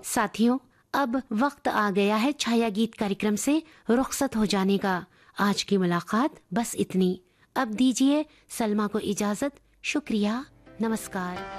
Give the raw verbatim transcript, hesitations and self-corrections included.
साथियों, अब वक्त आ गया है छाया गीत कार्यक्रम से रुखसत हो जाने का। आज की मुलाकात बस इतनी। अब दीजिए सलमा को इजाजत। शुक्रिया, नमस्कार।